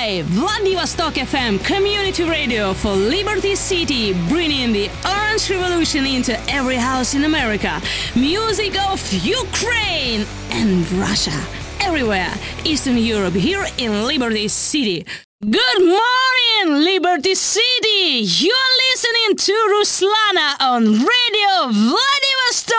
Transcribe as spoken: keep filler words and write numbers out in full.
Play, Vladivostok F M, community radio for Liberty City, bringing the Orange Revolution into every house in America. Music of Ukraine and Russia. Everywhere, Eastern Europe, here in Liberty City. Good morning, Liberty City! You're listening to Ruslana on Radio Vladivostok!